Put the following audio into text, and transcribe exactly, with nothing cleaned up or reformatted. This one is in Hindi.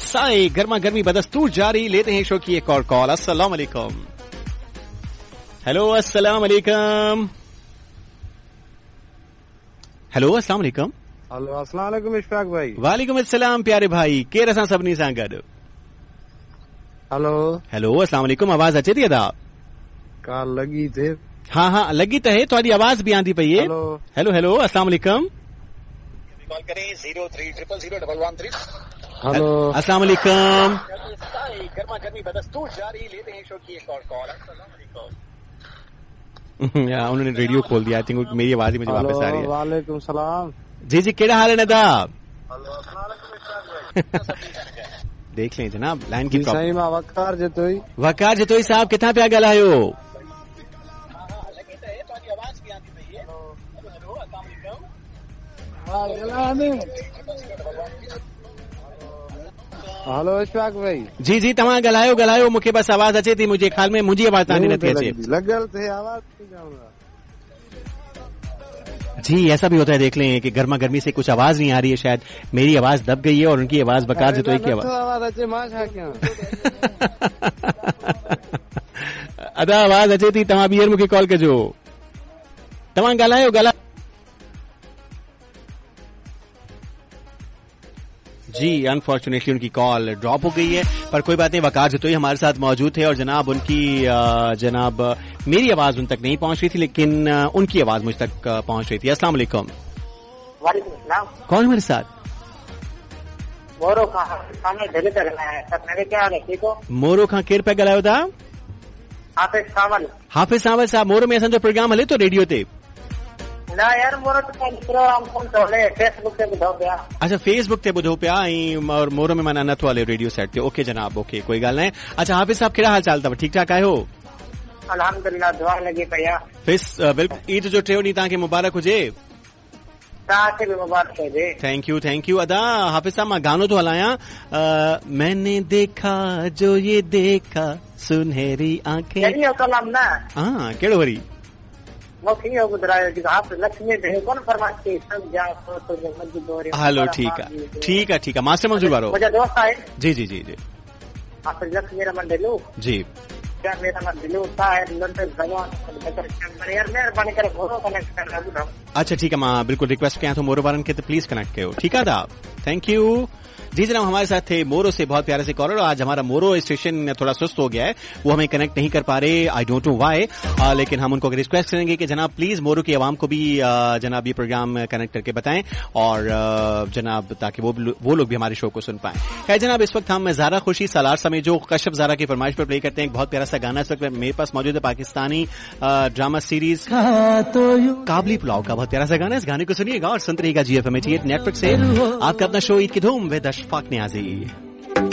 साए गर्मा गर्मी बदस्तूर जारी, लेते हैं शो की एक और कॉल। अस्सलाम वालेकुम। हेलो अस्सलाम वालेकुम। हेलो अस्सलाम वालेकुम। हेलो अस्सलाम वालेकुम इशफाक भाई। वालेकुम अस्सलाम प्यारे भाई, के रसा सभनी सां गॾु। हेलो हेलो अस्सलाम वालेकुम, आवाज़ अचे थी अदा? का लगी थे? हाँ हाँ लगी तो है, थोड़ी आवाज़ भी आंदी पई है। हेलो हेलो हेलो अस्सलाम वालेकुम। कॉल करें zero three triple zero double one three. Hello अस्सलाम वालेकुम। गर्मा गर्मी बदस्तूर जारी, लेते हैं शो की एक और कॉल। अस्सलाम वालेकुम। उन्होंने रेडियो खोल दिया, आई थिंक मेरी आवाज़ ही मुझे वापस आ रही है। वालेकुम सलाम। जी जी केड़ा हाल है नदा? हेलो अस्सलाम वालेकुम। देख लें जनाब लाइन की जी प्रॉब्लम। सही मां वकार जतोई। वकार जतोई साहब किथां पिया ॻाल्हायो? हेलो इशफाक भाई। जी जी तव्हां ॻाल्हायो ॻाल्हायो, मूंखे बस आवाज़ अचे थी, मुंहिंजे ख्याल में मुंहिंजी आवाज़ तव्हांजी नथी अचे। लगल थे आवाज थी जाऊंगा। जी ऐसा भी होता है, देख लें कि गर्मा गर्मी से कुछ आवाज नहीं आ रही है, शायद मेरी आवाज दब गई है और उनकी आवाज वकार जतोई की आवाज अचे मां छा कयां। अदा आवाज अचे थी, तव्हां ॿीहर मूंखे कॉल कजो। तव्हां ॻाल्हायो ॻाल्हायो। जी अनफॉर्चुनेटली उनकी कॉल ड्रॉप हो गई है, पर कोई बात नहीं, वकार जतोई हमारे साथ मौजूद थे और जनाब उनकी जनाब मेरी आवाज उन तक नहीं पहुंच रही थी, लेकिन उनकी आवाज मुझ तक पहुंच रही थी। अस्सलाम वालेकुम। वालेकुम सलाम। कौन मेरे साथ? मोरो खां सामने दिल्ली से रहना है सर, मेरे क्या हाल है, ठीक हो? मोरो खां केर पे ॻाल्हायो था? हाफिज सावल। हाफिज सावल साहब, मोरो में असांजो प्रोग्राम हले तो रेडियो ते? ना यार मोरो तो प्रोग्राम कोन तो हले, फेसबुक ते ॿुधो पिया। अच्छा फेसबुक ते ॿुधो पिया ऐं और मोरो में माना नथो हले रेडियो सेट ते। ओके जनाब, ओके कोई ॻाल्हि नाहे। अच्छा हाफिज साहब कहिड़ा हाल चाल अथव, ठीकु ठाक आहियो? अल्हम्दुलिल्लाह दुआ लगी पई आहे। फिस बिल्कुलु ईद जो टियों ॾींहुं तव्हांखे मुबारक हुजे। तव्हांखे बि मुबारक हुजे। Thank you thank you. अदा हाफिज साहब मां गानो थो हलायां, मैंने देखा जो ये देखा सुनहरी आंखें। इहो कलाम न हाँ कहिड़ो वरी? मूंखे इहो ॿुधायो कि हाफ़िज़ लक्ष्मी भेण कोन फरमाइश कई सब जा तुंहिंजो मजबूरी। हलो ठीकु आहे ठीकु आहे ठीकु आहे, मास्टर मंजूर वारो मुंहिंजा दोस्त आहे। जी जी जी जी हाफ़िज़ लक्ष्मी रमन ढिल्लू जी। क्या मेरा नाम ढिल्लू है लंडन जवान यार महिरबानी करे मोरो कनेक्ट कर ॿुधाओ। अच्छा ठीकु आहे, मां बिल्कुलु रिक्वेस्ट कयां थो मोरो वारनि खे त प्लीज कनेक्ट कयो, ठीकु आहे दा? Thank you. जी जनाब हमारे साथ थे मोरो से बहुत प्यारे से कॉलर। आज हमारा मोरो स्टेशन थोड़ा सुस्त हो गया है, वो हमें कनेक्ट नहीं कर पा रहे, आई डोंट नो व्हाई, लेकिन हम उनको रिक्वेस्ट करेंगे कि जनाब प्लीज मोरो की आवाम को भी आ, जनाब ये प्रोग्राम कनेक्ट करके बताएं और आ, जनाब ताकि वो वो लोग भी हमारे शो को सुन पाएं। है जनाब इस वक्त हम ज़ारा खुशी सालार समय जो कश्यप ज़ारा की फरमाइश पर प्ले करते हैं, एक बहुत प्यारा सा गाना इस वक्त मेरे पास मौजूद है, पाकिस्तानी ड्रामा सीरीज काबली पुलाव का बहुत प्यारा सा गाना। इस गाने को सुनिएगा और सुनते रहिएगा जी F M eighty eight network से आपका अपना शो ईद की धूम विद अशफाक नियाज़ी।